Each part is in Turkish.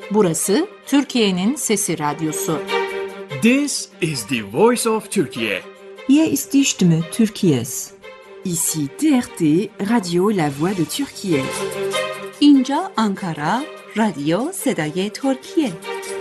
Burası Türkiye'nin Sesi Radyosu. This is the voice of Turkey. Hier ist die Stimme Türkiye's. Ici TRT, Radio La Voix de Türkiye. اینجا آنکارا، رادیو صدای ترکیه.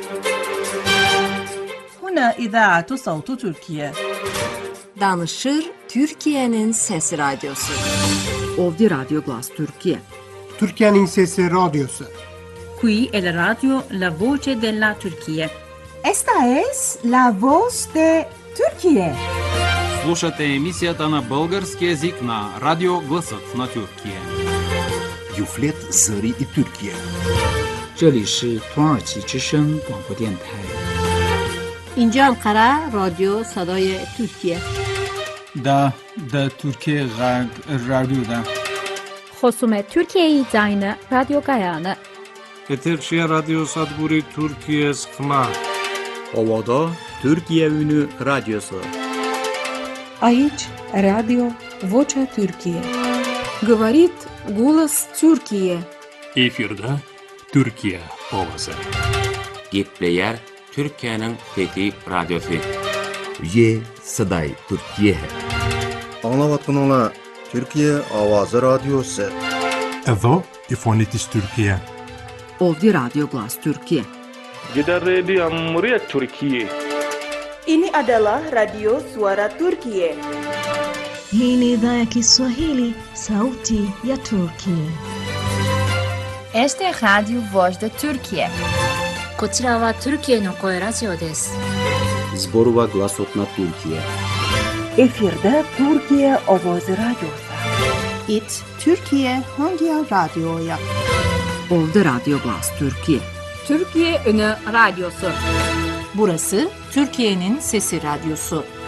هنا إذاعة صوت تركيا. Danışır Türkiye'nin Sesi Radyosu. Ovdje Radio Glas Türkiye. Türkiye'nin Sesi Radyosu. Qui è la radio La Voce della Turchia. Esta es la voz de Turquía. Слушате емисията на български език на Радио Гласът на Türkiye. Юфлет Зări и Türkiye. 这里是土耳其之声广播电台。 اینجا انقره رادیو صدای ترکیه. دا Türkiye Radyo'da. خصومت Türkiye'yi dayını Radyo Gayanı. Eterşehir Radyo Sadburi Türkiye Skma. Ovada Türkiye Ünü Radyosu. Aici Radio Vocea Türkiye. Говорит голос Türkiye. Efirde Türkiye Ovası. Gitleyer Türkiye'nin Fethi Radyosu. Ye Saday Türkiye. Anlavatkanlar Türkiye Avazı Radyosu. Evo İfonitis Türkiye. Ovdje Radio Glas Türkiye. Gider Radio Muryat Türkiye. Ini adalah Radio Suara Turkiye. Hii ni idhaa ya Kiswahili, Sauti ya Turkiye. Este es Radio Voz de Türkiye. こちらはトルキエの声ラジオです。 Zborova Glasot na Türkiye. Efirde Türkiye Ovozi Radyosu. İt Türkiye hangi radyoya? Ovdje Radio Glas Türkiye. Türkiye Ünü Radyosu. Burası Türkiye'nin Sesi Radyosu.